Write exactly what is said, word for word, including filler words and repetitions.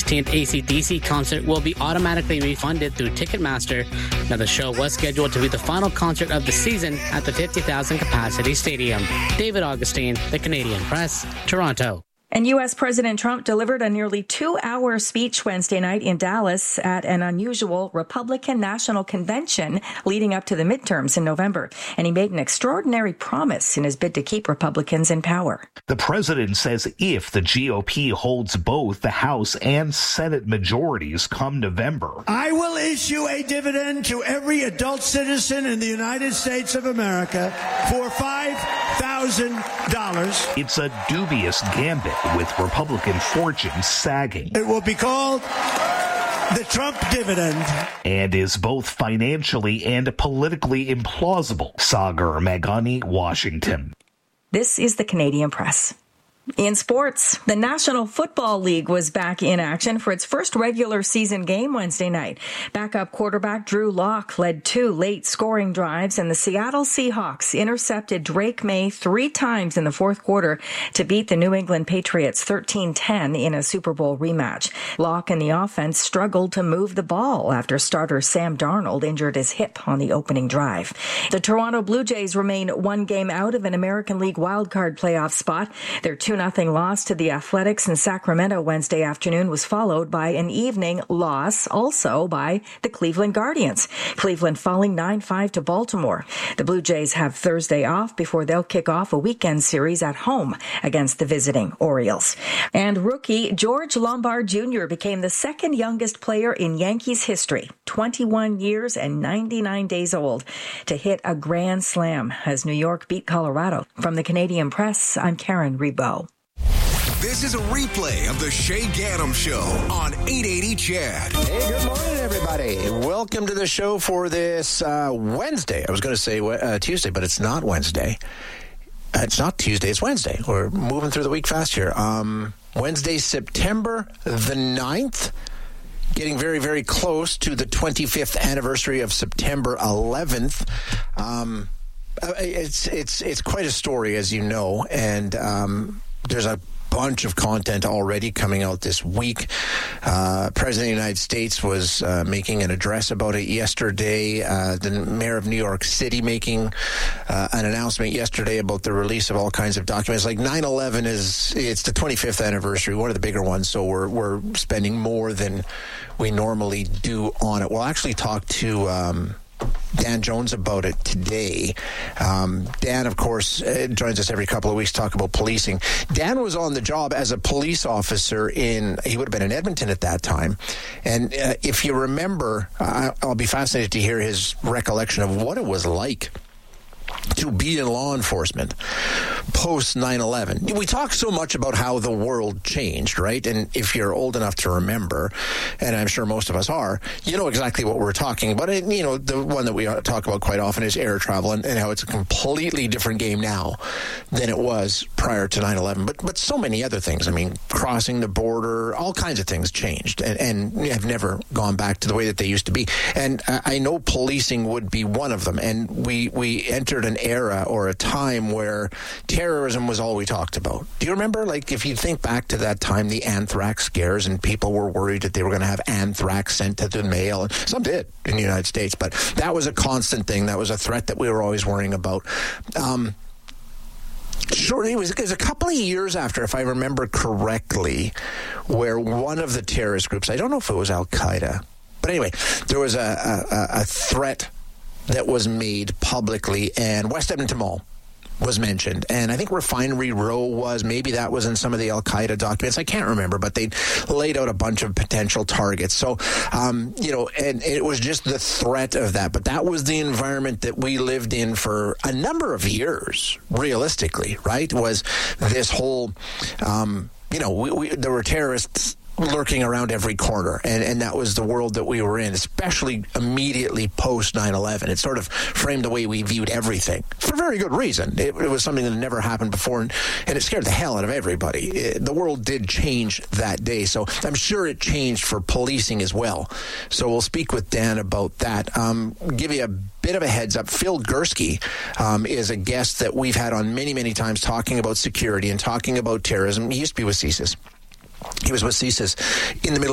sixteenth A C D C concert will be automatically refunded through Ticketmaster. Now, the show was scheduled to be the final concert of the season at the fifty thousand capacity stadium. David Augustine, The Canadian Press, Toronto. And U S. President Trump delivered a nearly two-hour speech Wednesday night in Dallas at an unusual Republican National Convention leading up to the midterms in November. And he made an extraordinary promise in his bid to keep Republicans in power. The president says if the G O P holds both the House and Senate majorities come November, I will issue a dividend to every adult citizen in the United States of America for five thousand dollars. It's a dubious gambit with Republican fortunes sagging. It will be called the Trump dividend. And is both financially and politically implausible. Sagar Meghani, Washington. This is the Canadian Press. In sports, the National Football League was back in action for its first regular season game Wednesday night. Backup quarterback Drew Lock led two late scoring drives, and the Seattle Seahawks intercepted Drake May three times in the fourth quarter to beat the New England Patriots thirteen ten in a Super Bowl rematch. Lock and the offense struggled to move the ball after starter Sam Darnold injured his hip on the opening drive. The Toronto Blue Jays remain one game out of an American League wildcard playoff spot. Their two nothing loss to the Athletics in Sacramento Wednesday afternoon was followed by an evening loss also by the Cleveland Guardians. Cleveland falling nine five to Baltimore. The Blue Jays have Thursday off before they'll kick off a weekend series at home against the visiting Orioles. And rookie George Lombard Junior became the second youngest player in Yankees history, twenty-one years and ninety-nine days old, to hit a grand slam as New York beat Colorado. From the Canadian Press, I'm Karen Rebo. This is a replay of the Shay Gaddam Show on eight eighty C H A D. Hey, good morning, everybody. Welcome to the show for this uh, Wednesday. I was going to say uh, Tuesday, but it's not Wednesday. Uh, it's not Tuesday, it's Wednesday. We're moving through the week fast here. Um, Wednesday, September the ninth. Getting very, very close to the twenty-fifth anniversary of September eleventh. Um, it's, it's, it's quite a story, as you know, and um, there's a bunch of content already coming out this week. Uh, President of the United States was uh, making an address about it yesterday. Uh, the mayor of New York City making uh, an announcement yesterday about the release of all kinds of documents. Like nine eleven is, it's the twenty-fifth anniversary, one of the bigger ones, so we're, we're spending more than we normally do on it. We'll actually talk to Um, Dan Jones about it today. Um, Dan, of course, uh, joins us every couple of weeks to talk about policing. Dan was on the job as a police officer in, he would have been in Edmonton at that time. And uh, if you remember, uh, I'll be fascinated to hear his recollection of what it was like to be in law enforcement post nine eleven. We talk so much about how the world changed, right? And if you're old enough to remember, and I'm sure most of us are, you know exactly what we're talking about. And, you know, the one that we talk about quite often is air travel and, and how it's a completely different game now than it was prior to nine eleven. But but so many other things. I mean, crossing the border, all kinds of things changed and, and have never gone back to the way that they used to be. And I, I know policing would be one of them. And we, we entered an era or a time where terrorism was all we talked about. Do you remember, like, if you think back to that time, the anthrax scares, and people were worried that they were going to have anthrax sent to the mail, and some did in the United States, but that was a constant thing. That was a threat that we were always worrying about. Um, Sure, it was, it was a couple of years after, if I remember correctly, where one of the terrorist groups, I don't know if it was Al-Qaeda, but anyway, there was a, a, a threat that was made publicly, and West Edmonton Mall was mentioned. And I think Refinery Row was, maybe that was in some of the Al-Qaeda documents. I can't remember, but they laid out a bunch of potential targets. So, um, you know, and it was just the threat of that. But that was the environment that we lived in for a number of years, realistically, right? Was this whole, um, you know, we, we, there were terrorists lurking around every corner, and, and that was the world that we were in, especially immediately post nine eleven. It sort of framed the way we viewed everything, for very good reason. It, it was something that had never happened before, and, and it scared the hell out of everybody. It, the world did change that day, so I'm sure it changed for policing as well. So we'll speak with Dan about that. Um, give you a bit of a heads up. Phil Gursky um, is a guest that we've had on many, many times talking about security and talking about terrorism. He used to be with C S I S. He was with C S I S in the middle